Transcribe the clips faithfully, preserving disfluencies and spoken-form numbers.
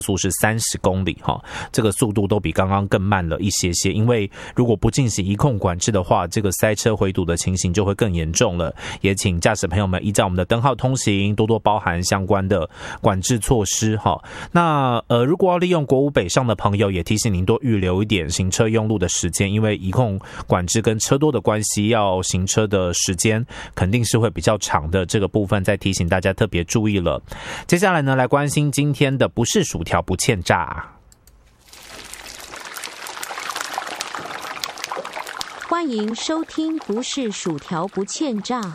速是三十公里哈，这个速度都比刚刚更慢了一些些。因为如果不进行移控管制的话，这个塞车回堵的情形就会更严重了。也请驾驶朋友们依照我们的灯号通行，多多包含相关的管制措施哈。那呃，如果要利用国五北上的朋友，也提醒您多预留一点行车用路的时间，因为移控管制跟车多的关系，要行车的时间肯定是会比较长的。这个部分再提醒大家特别注意了。接下来呢，来关心今天的不是薯条不欠炸。 欢迎收听不是薯条不欠炸。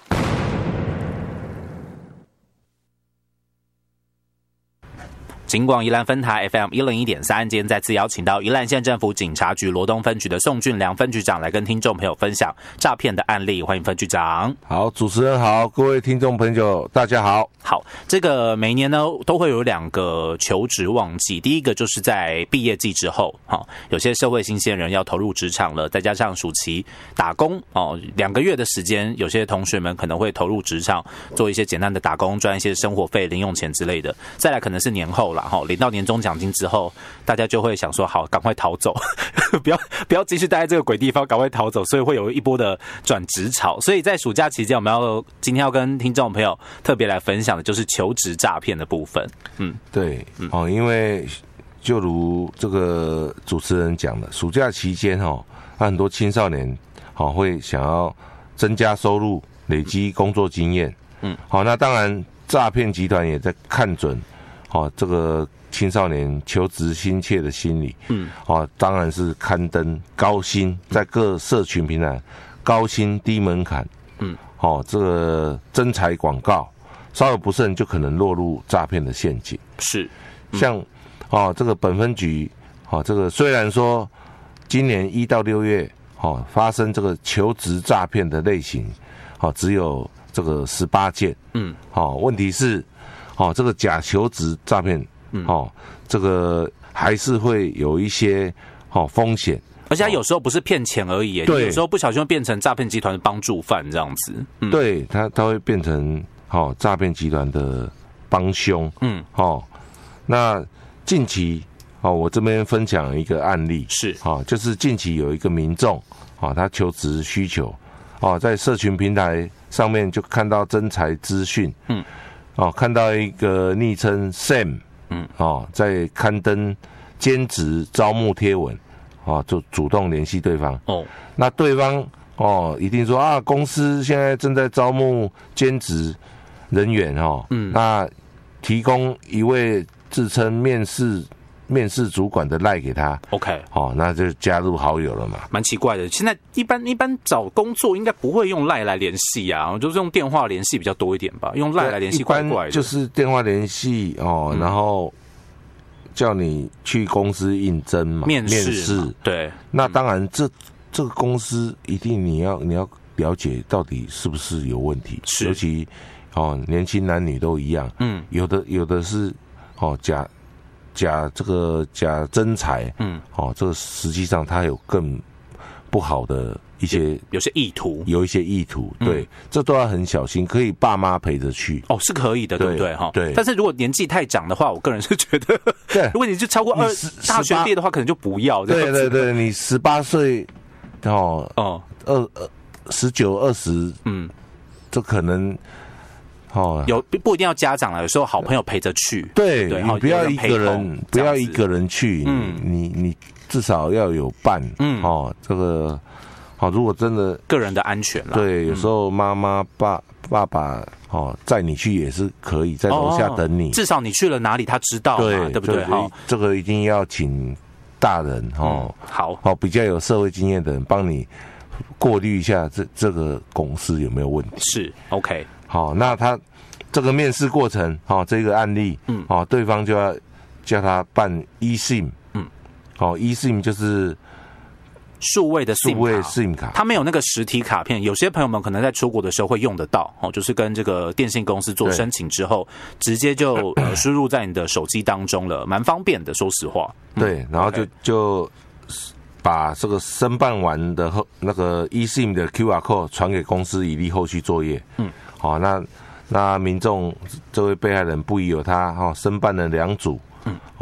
警广宜兰分台 F M 一零一点三，今天再次邀请到宜兰县政府警察局罗东分局的宋俊良分局长来跟听众朋友分享诈骗的案例。欢迎分局长。 好，主持人好，各位听众朋友大家好。 好，这个每年呢都会有两个求职旺季，第一个就是在毕业季之后，哦，有些社会新鲜人要投入职场了，再加上暑期打工哦，两个月的时间，有些同学们可能会投入职场，做一些简单的打工，赚一些生活费、零用钱之类的。再来可能是年后啦，哈，领到年终奖金之后，大家就会想说，好，赶快逃走，不要不要继续待在这个鬼地方，赶快逃走，所以会有一波的转职潮。所以在暑假期间，我们要今天要跟听众朋友特别来分享的就是求职诈骗的部分。嗯， 对，哦，因为就如这个主持人讲的，暑假期间哦，很多青少年哦会想要增加收入，累积工作经验。嗯，好，那当然诈骗集团也在看准哦这个青少年求职心切的心理。嗯，哦，当然是刊登高薪，在各社群平台高薪低门槛。嗯，哦，这个征才广告。稍有不慎就可能落入诈骗的陷阱。 是， 嗯、像哦，这个本分局哦，这个虽然说今年一到六月哦发生这个求职诈骗的类型哦只有这个十八件。嗯，哦，问题是哦这个假求职诈骗哦这个还是会有一些哦风险。 而且他有时候不是骗钱而已，对，有时候不小心会变成诈骗集团的帮助犯这样子。嗯、 对，他他会变成。哦，诈骗集团的帮凶。嗯，哦，那近期哦，我这边分享一个案例， 是， 哦，就是近期有一个民众，哦，他求职需求，哦，在社群平台上面就看到征才资讯，嗯，哦，看到一个昵称 Sam， 嗯，哦，在刊登兼职招募贴文，哦，就主动联系对方，哦，那对方哦，一定说啊，公司现在正在招募兼职人员哦，嗯，那提供一位自称面试面试主管的赖给他 ，OK， 哦，那就加入好友了嘛。 蛮奇怪的，现在一般一般找工作应该不会用赖来联系啊，就是用电话联系比较多一点吧，用赖来联系怪怪的。 就是电话联系哦，嗯、然后叫你去公司应征嘛， 面试， 面试对。 那当然这，这这个公司一定你要你要了解到底是不是有问题， 是， 尤其。哦，年轻男女都一样，嗯，有的有的是哦假假这个假真才，嗯，哦，这个实际上他有更不好的一些有，有些意图， 有一些意图，对，嗯、这都要很小心。可以爸妈陪着去， 哦，是可以的，对不对？哈， 对。 但是如果年纪太长的话，我个人是觉得，对，如果你是超过二大学毕业的话，可能就不要。 对对对，你十八岁，哦哦，二二十九二十，嗯，这可能。 哦，有不一定要家长了，有时候好朋友陪着去。 对，对，你不要一个人，不要一个人去，嗯，你你至少要有伴，嗯，哦，这个，好，如果真的个人的安全啦， 对，有时候妈妈爸爸爸哦载你去也是可以，在楼下等你， 哦、至少你去了哪里他知道嘛，对, 对不对？ 好，这个一定要请大人哦， 嗯、好， 哦，比较有社会经验的人帮你过滤一下这这个公司有没有问题。 是 OK。 好，那他这个面试过程，好、哦，这个案例，嗯，哦，对方就要叫他办 eSIM， 嗯，好、哦、，eSIM 就是数位的 SIM 卡， 数位 SIM 卡， 它没有那个实体卡片。有些朋友们可能在出国的时候会用得到，哦，就是跟这个电信公司做申请之后，直接就、呃、输入在你的手机当中了，蛮方便的。说实话， 嗯、对，然后就、okay. 就把这个申办完的后那个 eSIM 的 Q R code 传给公司，以利后续作业。嗯。好、哦，那那民众这位被害人不疑有他，哈、哦，申办了两组，嗯，